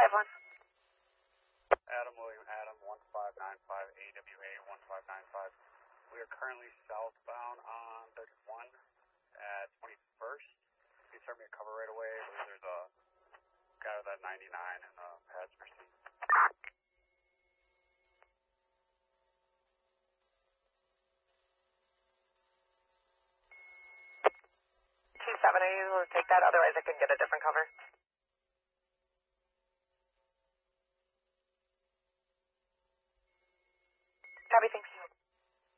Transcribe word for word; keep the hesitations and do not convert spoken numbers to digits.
five one. Adam William Adam one five nine five A W A one five nine five. We are currently southbound on thirty-one at twenty-first. Can you start me a cover right away? I believe there's a guy with that ninety-nine in the passenger seat. two seven, are you able to take that? Otherwise I can get a different cover. Copy, thanks.